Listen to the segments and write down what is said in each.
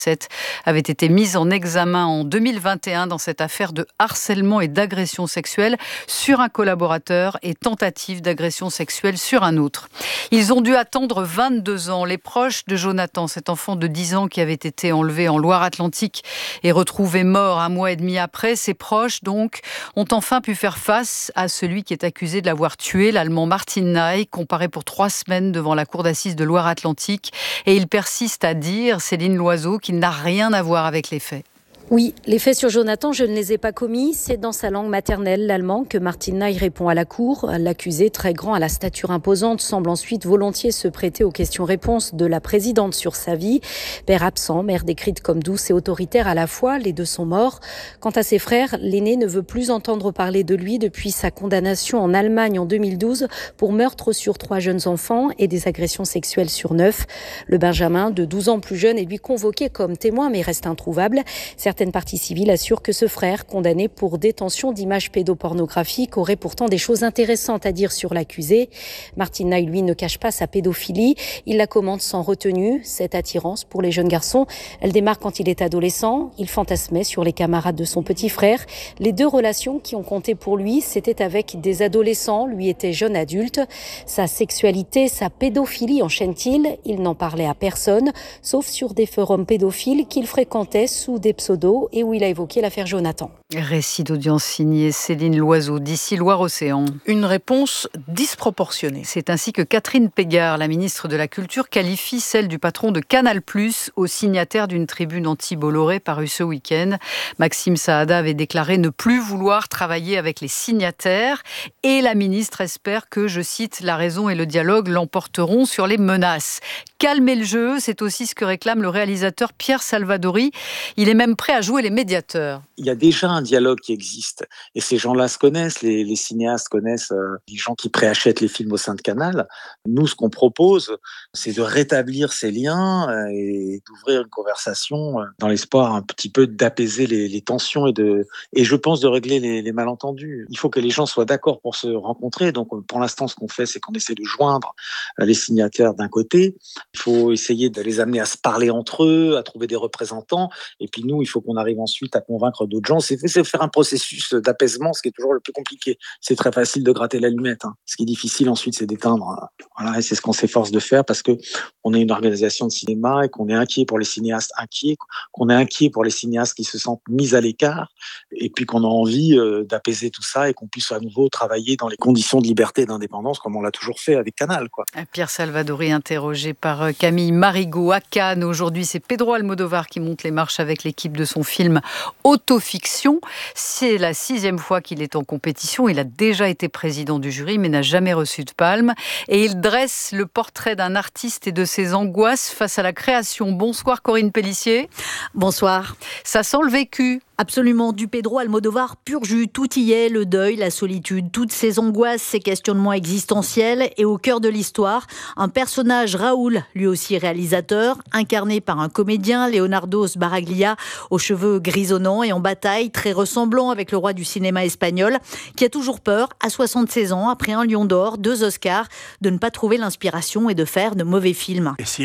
avait été mise en examen en 2021 dans cette affaire de harcèlement et d'agression sexuelle sur un collaborateur et tentative d'agression sexuelle sur un autre. Ils ont dû attendre 22 ans. Les proches de Jonathan, cet enfant de 10 ans qui avait été enlevé en Loire-Atlantique et retrouvé mort un mois et demi après, ses proches donc ont enfin pu faire face à celui qui est accusé de l'avoir tué, l'Allemand Martin Ney, comparé pour 3 semaines devant la cour d'assises de Loire-Atlantique. Et il persiste à dire, Céline Loiseau, qu'il n'a rien à voir avec les faits. Oui, les faits sur Jonathan, je ne les ai pas commis. C'est dans sa langue maternelle, l'allemand, que Martin Ney répond à la cour. L'accusé, très grand, à la stature imposante, semble ensuite volontiers se prêter aux questions-réponses de la présidente sur sa vie. Père absent, mère décrite comme douce et autoritaire à la fois, les deux sont morts. Quant à ses frères, l'aîné ne veut plus entendre parler de lui depuis sa condamnation en Allemagne en 2012 pour meurtre sur 3 jeunes enfants et des agressions sexuelles sur 9. Le Benjamin, de 12 ans plus jeune, est lui convoqué comme témoin mais reste introuvable. Certaines parties civiles assurent que ce frère, condamné pour détention d'images pédopornographiques, aurait pourtant des choses intéressantes à dire sur l'accusé. Martin Ney, lui, ne cache pas sa pédophilie. Il la commente sans retenue. Cette attirance pour les jeunes garçons, elle démarre quand il est adolescent. Il fantasmait sur les camarades de son petit frère. Les 2 relations qui ont compté pour lui, c'était avec des adolescents. Lui était jeune adulte. Sa sexualité, sa pédophilie enchaîne-t-il. Il n'en parlait à personne, sauf sur des forums pédophiles qu'il fréquentait sous des pseudos et où il a évoqué l'affaire Jonathan. Récit d'audience signé Céline Loiseau, d'ici Loire-Océan. Une réponse disproportionnée. C'est ainsi que Catherine Pégard, la ministre de la Culture, qualifie celle du patron de Canal+, au signataire d'une tribune anti-Bolloré parue ce week-end. Maxime Saada avait déclaré ne plus vouloir travailler avec les signataires et la ministre espère que, je cite, la raison et le dialogue l'emporteront sur les menaces. Calmer le jeu, c'est aussi ce que réclame le réalisateur Pierre Salvadori. Il est même prêt à jouer les médiateurs. Il y a déjà un dialogue qui existe et ces gens-là se connaissent, les cinéastes connaissent les gens qui préachètent les films au sein de Canal. Nous, ce qu'on propose, c'est de rétablir ces liens et d'ouvrir une conversation dans l'espoir un petit peu d'apaiser les tensions et je pense de régler les malentendus. Il faut que les gens soient d'accord pour se rencontrer. Donc pour l'instant, ce qu'on fait, c'est qu'on essaie de joindre les signataires d'un côté. Il faut essayer de les amener à se parler entre eux, à trouver des représentants. Et puis nous, il faut qu'on arrive ensuite à convaincre d'autres gens. C'est faire un processus d'apaisement, ce qui est toujours le plus compliqué. C'est très facile de gratter l'allumette. Ce qui est difficile ensuite, c'est d'éteindre. Voilà, et c'est ce qu'on s'efforce de faire parce que on est une organisation de cinéma et qu'on est inquiet pour les cinéastes inquiets, qu'on est inquiet pour les cinéastes qui se sentent mis à l'écart, et puis qu'on a envie d'apaiser tout ça et qu'on puisse à nouveau travailler dans les conditions de liberté et d'indépendance comme on l'a toujours fait avec Canal, quoi. Pierre Salvadori, interrogé par Camille Marigot à Cannes. Aujourd'hui, c'est Pedro Almodovar qui monte les marches avec l'équipe de son film Autofiction. C'est la 6e fois qu'il est en compétition. Il a déjà été président du jury, mais n'a jamais reçu de palme. Et il dresse le portrait d'un artiste et de ses angoisses face à la création. Bonsoir Corinne Pellissier. Bonsoir. Ça sent le vécu. Absolument, du Pedro Almodovar pur jus, tout y est, le deuil, la solitude, toutes ces angoisses, ces questionnements existentiels et au cœur de l'histoire, un personnage, Raoul, lui aussi réalisateur, incarné par un comédien, Leonardo Sbaraglia, aux cheveux grisonnants et en bataille, très ressemblant avec le roi du cinéma espagnol, qui a toujours peur, à 76 ans, après un Lion d'Or, 2 Oscars, de ne pas trouver l'inspiration et de faire de mauvais films. Je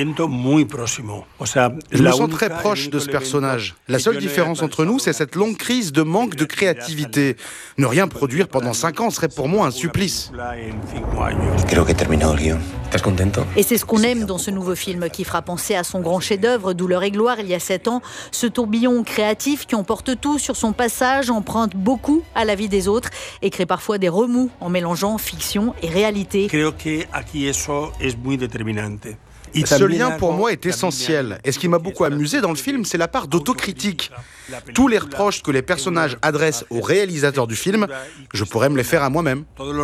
me sens très proche de ce personnage. La seule différence entre nous, c'est cette longue crise de manque de créativité. Ne rien produire pendant 5 ans serait pour moi un supplice. Et c'est ce qu'on aime dans ce nouveau film qui fera penser à son grand chef-d'œuvre Douleur et gloire il y a 7 ans. Ce tourbillon créatif qui emporte tout sur son passage, emprunte beaucoup à la vie des autres et crée parfois des remous en mélangeant fiction et réalité. Ce lien pour moi est essentiel. Et ce qui m'a beaucoup amusé dans le film, c'est la part d'autocritique. Tous les reproches que les personnages adressent au réalisateur du film, je pourrais me les faire à moi-même.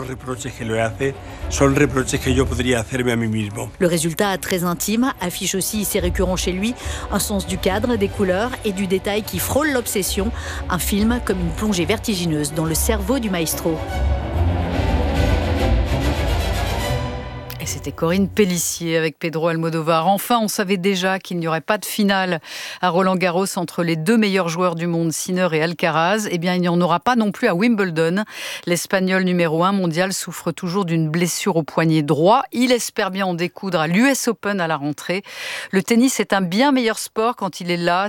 Le résultat très intime affiche aussi, c'est récurrent chez lui, un sens du cadre, des couleurs et du détail qui frôle l'obsession. Un film comme une plongée vertigineuse dans le cerveau du maestro. Et c'était Corinne Pellissier avec Pedro Almodovar. Enfin, on savait déjà qu'il n'y aurait pas de finale à Roland-Garros entre les 2 meilleurs joueurs du monde, Sinner et Alcaraz. Eh bien, il n'y en aura pas non plus à Wimbledon. L'Espagnol numéro 1 mondial souffre toujours d'une blessure au poignet droit. Il espère bien en découdre à l'US Open à la rentrée. Le tennis est un bien meilleur sport quand il est là,